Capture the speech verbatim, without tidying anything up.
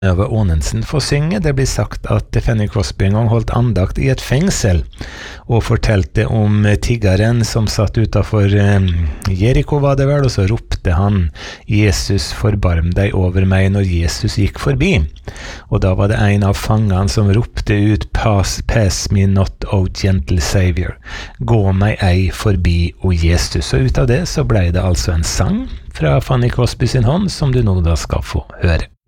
Synnøve Aanensen får synge. Det blir sagt at Fanny Crosby en gang holdt andakt i et fengsel og fortalte om tiggeren som satt utenfor eh, Jericho var det vel, og så ropte han Jesus forbarm deg over meg når Jesus gikk forbi. Og da var det en av fangene som ropte ut pass, pass me not, O gentle Savior. Gå meg ei forbi, O Jesus. Og ut av det så ble det altså en sang fra Fanny Crosby sin hånd som du nå da skal få høre.